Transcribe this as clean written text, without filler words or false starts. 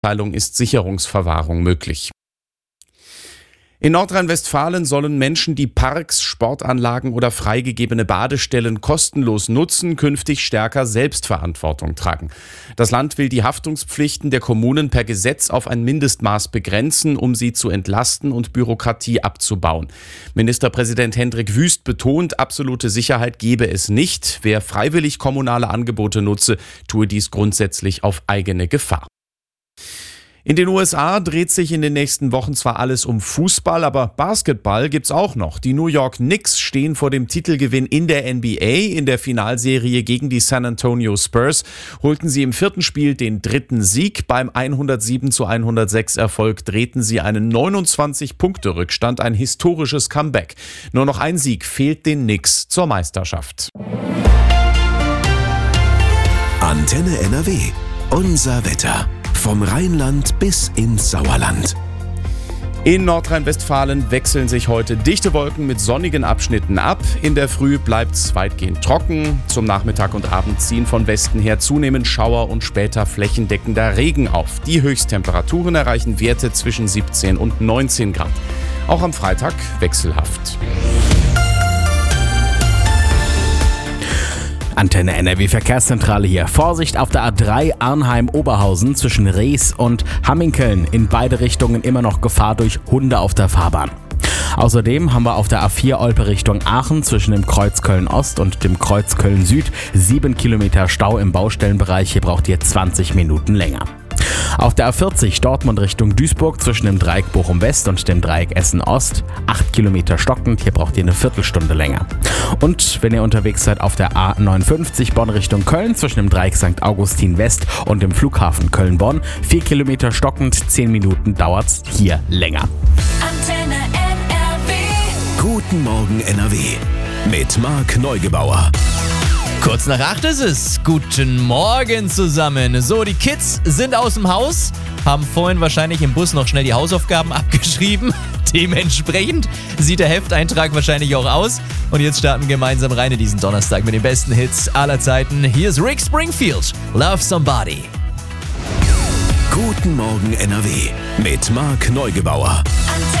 ist Sicherungsverwahrung möglich. In Nordrhein-Westfalen sollen Menschen, die Parks, Sportanlagen oder freigegebene Badestellen kostenlos nutzen, künftig stärker Selbstverantwortung tragen. Das Land will die Haftungspflichten der Kommunen per Gesetz auf ein Mindestmaß begrenzen, um sie zu entlasten und Bürokratie abzubauen. Ministerpräsident Hendrik Wüst betont, absolute Sicherheit gebe es nicht. Wer freiwillig kommunale Angebote nutze, tue dies grundsätzlich auf eigene Gefahr. In den USA dreht sich in den nächsten Wochen zwar alles um Fußball, aber Basketball gibt's auch noch. Die New York Knicks stehen vor dem Titelgewinn in der NBA. In der Finalserie gegen die San Antonio Spurs holten sie im 4. Spiel den 3. Sieg. Beim 107:106 Erfolg drehten sie einen 29-Punkte-Rückstand, ein historisches Comeback. Nur noch ein Sieg fehlt den Knicks zur Meisterschaft. Antenne NRW. Unser Wetter. Vom Rheinland bis ins Sauerland. In Nordrhein-Westfalen wechseln sich heute dichte Wolken mit sonnigen Abschnitten ab. In der Früh bleibt es weitgehend trocken. Zum Nachmittag und Abend ziehen von Westen her zunehmend Schauer und später flächendeckender Regen auf. Die Höchsttemperaturen erreichen Werte zwischen 17 und 19 Grad. Auch am Freitag wechselhaft. Antenne NRW Verkehrszentrale hier. Vorsicht auf der A3 Arnheim-Oberhausen zwischen Rees und Hamminkeln. In beide Richtungen immer noch Gefahr durch Hunde auf der Fahrbahn. Außerdem haben wir auf der A4 Olpe Richtung Aachen zwischen dem Kreuz Köln-Ost und dem Kreuz Köln-Süd 7 Kilometer Stau im Baustellenbereich. Hier braucht ihr 20 Minuten länger. Auf der A40 Dortmund Richtung Duisburg zwischen dem Dreieck Bochum-West und dem Dreieck Essen-Ost 8 Kilometer stockend, hier braucht ihr eine Viertelstunde länger. Und wenn ihr unterwegs seid auf der A59 Bonn Richtung Köln zwischen dem Dreieck St. Augustin-West und dem Flughafen Köln-Bonn 4 Kilometer stockend, 10 Minuten dauert's hier länger. Antenne NRW. Guten Morgen NRW. Mit Marc Neugebauer. Kurz nach 8 ist es. Guten Morgen zusammen. So, die Kids sind aus dem Haus, haben vorhin wahrscheinlich im Bus noch schnell die Hausaufgaben abgeschrieben. Dementsprechend sieht der Hefteintrag wahrscheinlich auch aus. Und jetzt starten wir gemeinsam rein in diesen Donnerstag mit den besten Hits aller Zeiten. Hier ist Rick Springfield, Love Somebody. Guten Morgen NRW mit Marc Neugebauer.